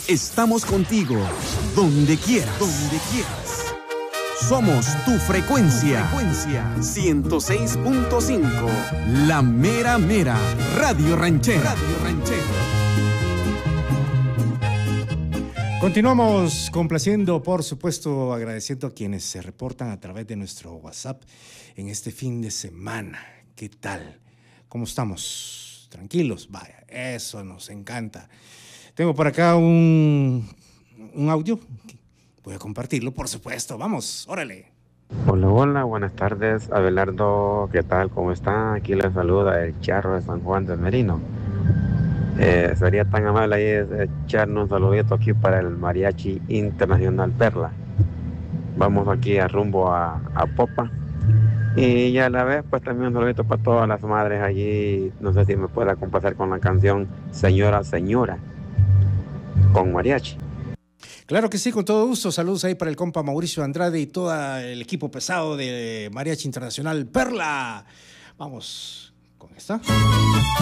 Estamos contigo, donde quieras. Donde quieras. Somos tu frecuencia. 106.5. La mera mera. Radio Ranchera. Continuamos complaciendo, por supuesto, agradeciendo a quienes se reportan a través de nuestro WhatsApp en este fin de semana. ¿Qué tal? ¿Cómo estamos? ¿Tranquilos? Vaya, eso nos encanta. Tengo por acá un audio. Voy a compartirlo, por supuesto. Vamos, órale. Hola, buenas tardes, Abelardo. ¿Qué tal? ¿Cómo está? Aquí les saluda el Charro de San Juan del Merino. Sería tan amable ahí echarnos un saludito aquí para el Mariachi Internacional Perla. Vamos aquí a rumbo a Popa. Y a la vez, pues también un saludito para todas las madres allí. No sé si me pueda complacer con la canción Señora, Señora, con mariachi. Claro que sí, con todo gusto. Saludos ahí para el compa Mauricio Andrade y todo el equipo pesado de Mariachi Internacional Perla. Vamos con esta.